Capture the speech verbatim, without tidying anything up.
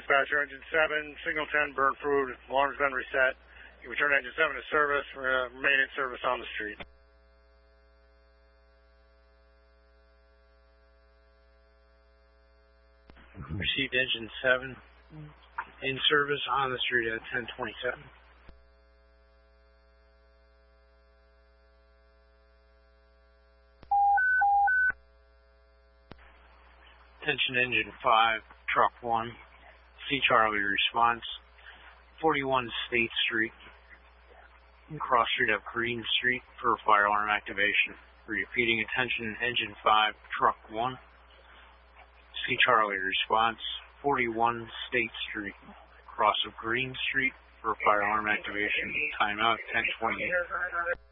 Dispatcher, Engine seven, Signal ten, bird food. Alarm's been reset. You return Engine seven to service. Uh, remain in service on the street. Received Engine seven in service on the street at ten twenty-seven. Attention Engine five, Truck one, C Charlie response, forty-one State Street, cross street of Green Street for fire alarm activation. Repeating, attention Engine five, Truck one, C Charlie response, forty-one State Street, cross of Green Street for fire alarm activation. Timeout ten twenty-eight.